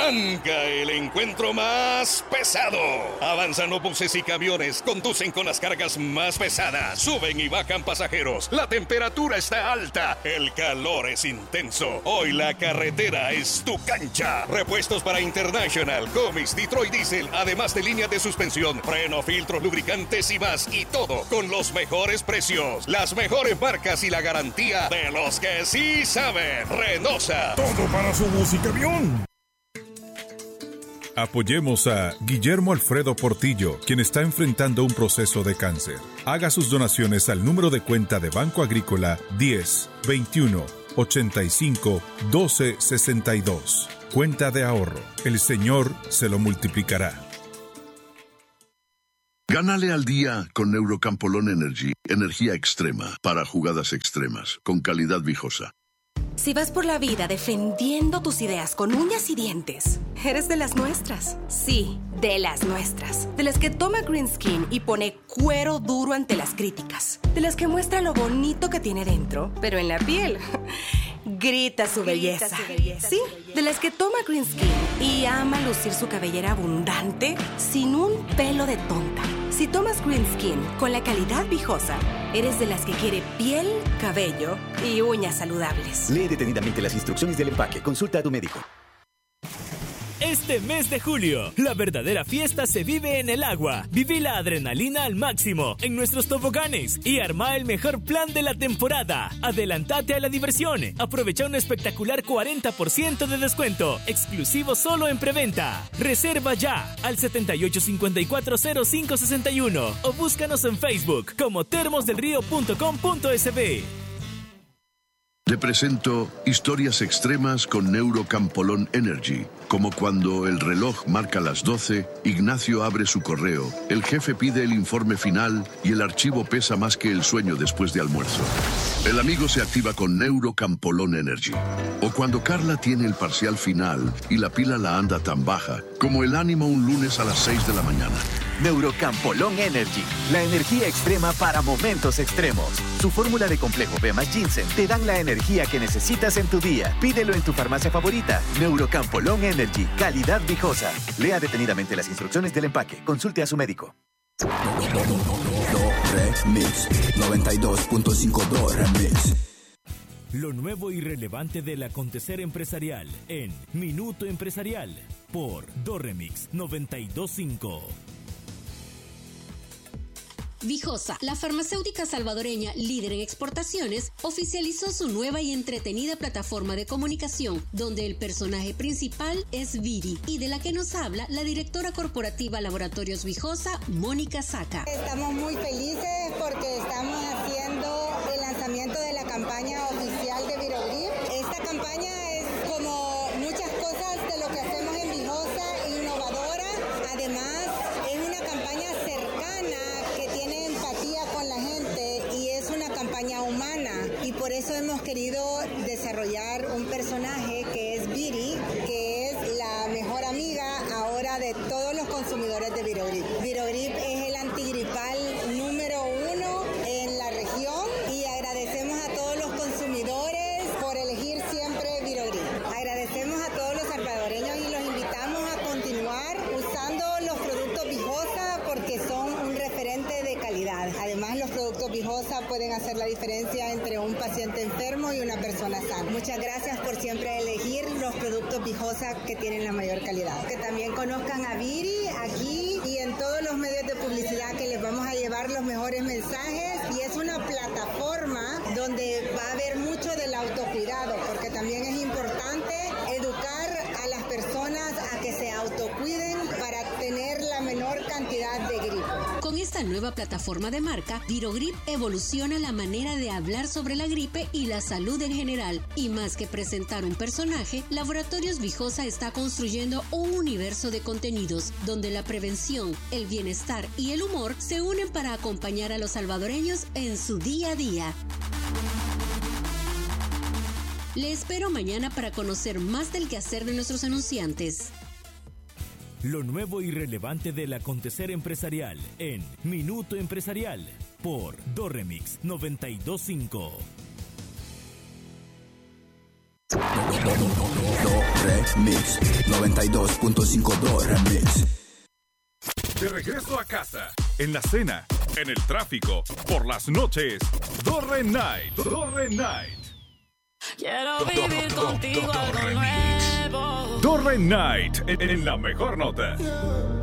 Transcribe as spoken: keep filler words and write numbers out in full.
Arranca el encuentro más pesado. Avanzan autobuses y camiones, conducen con las cargas más pesadas, suben y bajan pasajeros. La temperatura está alta, el calor es intenso. Hoy la carretera es tu cancha. Repuestos para International, Comis, Detroit Diesel, además de línea de suspensión, freno, filtros, lubricantes y más. Y todo con los mejores precios, las mejores marcas y la garantía de los que sí saben. Renosa. Todo para su bus y camión. Apoyemos a Guillermo Alfredo Portillo, quien está enfrentando un proceso de cáncer. Haga sus donaciones al número de cuenta de Banco Agrícola diez, veintiuno, ochenta y cinco, doce, sesenta y dos. Cuenta de ahorro. El Señor se lo multiplicará. Gánale al día con Neurocampolón Energy. Energía extrema para jugadas extremas, con calidad Vijosa. Si vas por la vida defendiendo tus ideas con uñas y dientes, eres de las nuestras. Sí, de las nuestras. De las que toma Green Skin y pone cuero duro ante las críticas. De las que muestra lo bonito que tiene dentro, pero en la piel grita su belleza. Grita su belleza. Sí, de las que toma Green Skin y ama lucir su cabellera abundante sin un pelo de tonta. Si tomas Green Skin con la calidad Vijosa, eres de las que quiere piel, cabello y uñas saludables. Lee detenidamente las instrucciones del empaque. Consulta a tu médico. Este mes de julio, la verdadera fiesta se vive en el agua. Viví la adrenalina al máximo en nuestros toboganes y arma el mejor plan de la temporada. Adelantate a la diversión. Aprovecha un espectacular cuarenta por ciento de descuento, exclusivo solo en preventa. Reserva ya al setenta y ocho cincuenta y cuatro cero cinco sesenta y uno o búscanos en Facebook como termos del río punto com punto es be. Le presento historias extremas con Neurocampolón Energy. Como cuando el reloj marca las doce, Ignacio abre su correo, el jefe pide el informe final y el archivo pesa más que el sueño después de almuerzo. El amigo se activa con Neurocampolón Energy. O cuando Carla tiene el parcial final y la pila la anda tan baja como el ánimo un lunes a las seis de la mañana. Neurocampolón Energy, la energía extrema para momentos extremos. Su fórmula de complejo B más ginseng te dan la energía que necesitas en tu día. Pídelo en tu farmacia favorita. Neurocampolón Energy, calidad Vijosa. Lea detenidamente las instrucciones del empaque. Consulte a su médico. Remix noventa y dos punto cinco Do Remix. Lo nuevo y relevante del acontecer empresarial en Minuto Empresarial por Do Remix noventa y dos punto cinco. Vijosa, la farmacéutica salvadoreña líder en exportaciones, oficializó su nueva y entretenida plataforma de comunicación, donde el personaje principal es Viri, y de la que nos habla la directora corporativa Laboratorios Vijosa, Mónica Saca. Estamos muy felices porque estamos haciendo el lanzamiento de la campaña oficial de Virogrip. Esta campaña es como muchas cosas de lo que hacemos en Vijosa, innovadora. Además, es una campaña cercana que tiene empatía con la gente y es una campaña humana. Y por eso hemos querido desarrollar un personaje que es Viri, que es la mejor amiga ahora de todos los consumidores de Virogrip. Virogrip es el antigripal número uno en la región y agradecemos a todos los consumidores por elegir siempre Virogrip. Agradecemos a todos los salvadoreños y los invitamos a continuar usando los productos Vijosa porque son un referente de calidad. Además, los productos Vijosa pueden hacer la diferencia entre un paciente enfermo y una persona sana. Muchas gracias por siempre elegir los productos Vijosa que tienen la mayor calidad. Que también conozcan a Viri aquí y en todos los medios de publicidad que les vamos a llevar los mejores mensajes, y es una plataforma donde va a haber mucho del autocuidado, porque también es importante educar a las personas a que se autocuiden para tener la menor cantidad de gripe. Con esta nueva plataforma de marca, Virogrip evoluciona la manera de hablar sobre la gripe y la salud en general. Y más que presentar un personaje, Laboratorios Vijosa está construyendo un universo de contenidos donde la prevención, el bienestar y el humor se unen para acompañar a los salvadoreños en su día a día. Le espero mañana para conocer más del quehacer de nuestros anunciantes. Lo nuevo y relevante del acontecer empresarial en Minuto Empresarial por Do Remix noventa y dos punto cinco. Remix noventa y dos punto cinco dos Remix. De regreso a casa, en la cena, en el tráfico, por las noches, Dorre Night, Dorre Night. Quiero vivir contigo algo nuevo. Dorre Night, en, en la mejor nota.